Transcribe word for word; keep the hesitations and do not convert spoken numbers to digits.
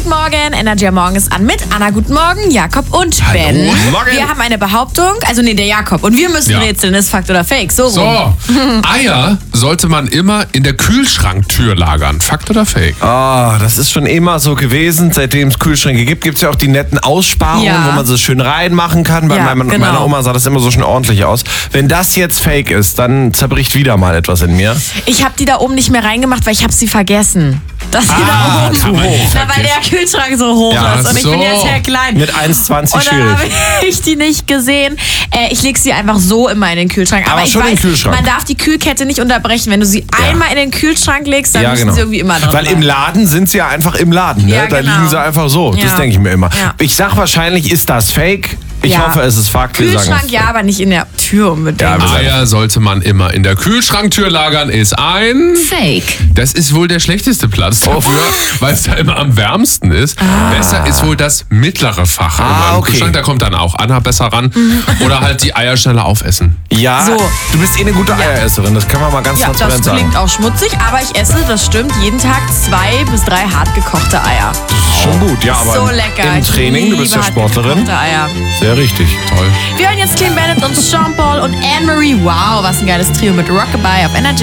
guten Morgen. Energy am Morgen ist an mit Anna, guten Morgen, Jakob und Ben. Hallo. Morgen. Wir haben eine Behauptung, also nee, der Jakob. Und wir müssen Ja. rätseln, ist Fakt oder Fake. So, So, rum. Eier sollte man immer in der Kühlschranktür lagern. Fakt oder Fake? Ah, das ist schon immer so gewesen. Seitdem es Kühlschränke gibt, gibt es ja auch die netten Aussparungen, Ja. wo man so schön reinmachen kann. Bei Ja, meiner, genau. meiner Oma sah das immer so schön ordentlich aus. Wenn das jetzt Fake ist, dann zerbricht wieder mal etwas in mir. Ich habe die da oben nicht mehr reingemacht, weil ich habe sie vergessen. Dass die Ah, da oben, zu hoch. Na, weil der Kühlschrank so hoch Ja, ist und ich so. bin jetzt sehr klein. Mit eins Komma zwanzig Und dann schwierig. habe ich die nicht gesehen. Äh, ich lege sie einfach so immer in den Kühlschrank. Aber, Aber ich schon in weiß, den Kühlschrank. man darf die Kühlkette nicht unterbrechen. Wenn du sie einmal in den Kühlschrank legst, dann Ja, müssen genau. sie irgendwie immer drin Weil im bleiben. Laden sind sie ja einfach im Laden. Ne? Ja, Da genau. liegen sie einfach so. Das Ja. denke ich mir immer. Ja. Ich sag wahrscheinlich, ist das Fake. Ich Ja. hoffe, es ist Fakt. Wir sagen Kühlschrank es. ja, aber nicht in der Tür unbedingt. Ja, wir sagen- Eier sollte man immer in der Kühlschranktür lagern, ist ein... Fake. Das ist wohl der schlechteste Platz dafür, weil es da immer am wärmsten ist. Besser ist wohl das mittlere Fach Ah, immer im okay. Kühlschrank. Da kommt dann auch Anna besser ran. Oder halt die Eier schneller aufessen. Ja, So. du bist eh eine gute Eieresserin. Das kann man mal ganz Ja, das transparent sagen. klingt auch schmutzig, aber ich esse, das stimmt, jeden Tag zwei bis drei hart gekochte Eier. Schon gut, ja, aber So lecker. im Ich Training, du bist ja liebe Sportlerin. hartgekochte Eier. Sehr richtig. Toll. Wir hören jetzt Clean Bandit und Sean Paul und Anne-Marie. Wow, was ein geiles Trio mit Rockabye auf Energy.